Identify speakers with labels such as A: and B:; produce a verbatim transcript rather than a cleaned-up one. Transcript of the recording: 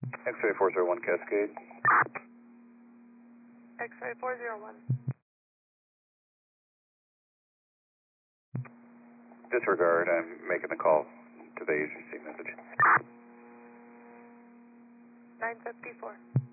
A: X-ray four zero one Cascade.
B: X-ray four zero one.
A: Disregard, I'm making the call to the agency message.
B: nine fifty-four.